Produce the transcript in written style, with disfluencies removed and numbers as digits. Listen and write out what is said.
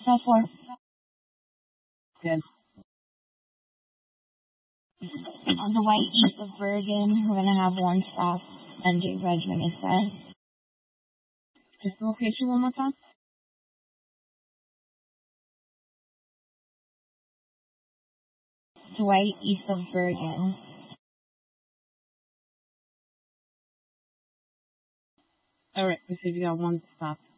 So for Good. on the way east of Bergen, we're gonna have one stop, NJ Regiment instead. Just the location one more time. The way east of Bergen. All right. We said you got one stop.